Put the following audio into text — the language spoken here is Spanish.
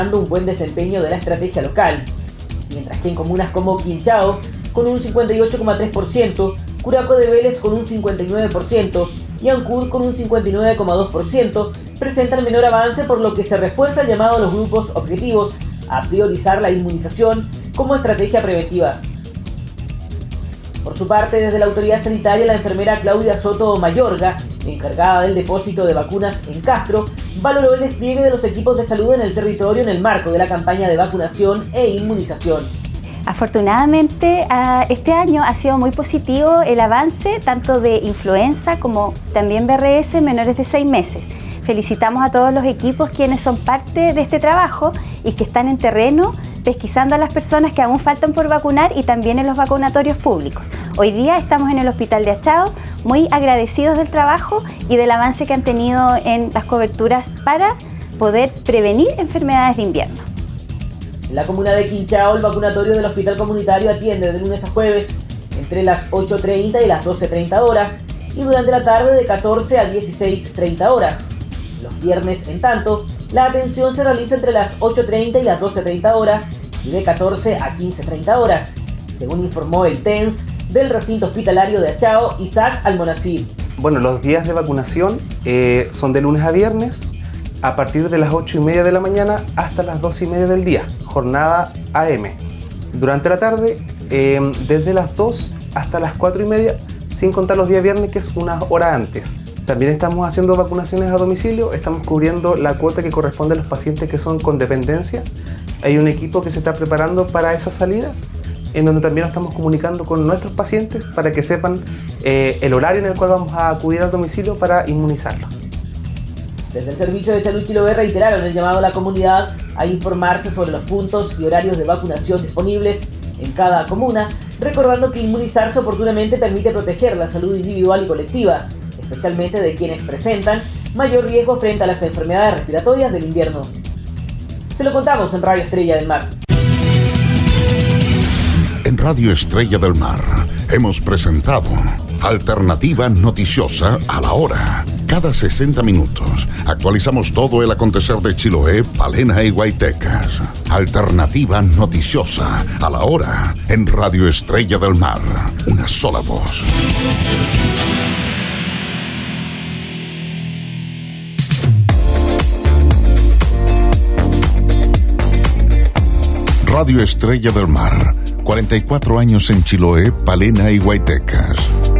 un buen desempeño de la estrategia local, mientras que en comunas como Quinchao, con un 58,3%, Curacao de Vélez con un 59% y Ancud con un 59,2% presentan menor avance, por lo que se refuerza el llamado a los grupos objetivos a priorizar la inmunización como estrategia preventiva. Por su parte, desde la autoridad sanitaria, la enfermera Claudia Soto Mayorga, encargada del depósito de vacunas en Castro, valoró el despliegue de los equipos de salud en el territorio en el marco de la campaña de vacunación e inmunización. Afortunadamente, este año ha sido muy positivo el avance tanto de influenza como también BRS menores de 6 meses. Felicitamos a todos los equipos quienes son parte de este trabajo y que están en terreno pesquisando a las personas que aún faltan por vacunar y también en los vacunatorios públicos. Hoy día estamos en el Hospital de Achao muy agradecidos del trabajo y del avance que han tenido en las coberturas para poder prevenir enfermedades de invierno. En la comuna de Quinchao, el vacunatorio del hospital comunitario atiende de lunes a jueves entre las 8:30 y las 12:30 horas y durante la tarde de 14 a 16:30 horas. Los viernes, en tanto, la atención se realiza entre las 8:30 y las 12:30 horas y de 14 a 15:30 horas, según informó el TENS del recinto hospitalario de Achao, Isaac Almonacid. Bueno, los días de vacunación son de lunes a viernes, a partir de las 8:30 de la mañana hasta las 2:30 del día, jornada AM. Durante la tarde, desde las 2 hasta las 4:30, sin contar los días viernes, que es una hora antes. También estamos haciendo vacunaciones a domicilio, estamos cubriendo la cuota que corresponde a los pacientes que son con dependencia. Hay un equipo que se está preparando para esas salidas, en donde también nos estamos comunicando con nuestros pacientes para que sepan el horario en el cual vamos a acudir al domicilio para inmunizarlos. Desde el Servicio de Salud Chiloé reiteraron el llamado a la comunidad a informarse sobre los puntos y horarios de vacunación disponibles en cada comuna, recordando que inmunizarse oportunamente permite proteger la salud individual y colectiva, especialmente de quienes presentan mayor riesgo frente a las enfermedades respiratorias del invierno. Se lo contamos en Radio Estrella del Mar. En Radio Estrella del Mar hemos presentado Alternativa Noticiosa a la Hora. Cada 60 minutos actualizamos todo el acontecer de Chiloé, Palena y Guaytecas. Alternativa Noticiosa a la Hora en Radio Estrella del Mar. Una sola voz. Radio Estrella del Mar. 44 años en Chiloé, Palena y Guaytecas.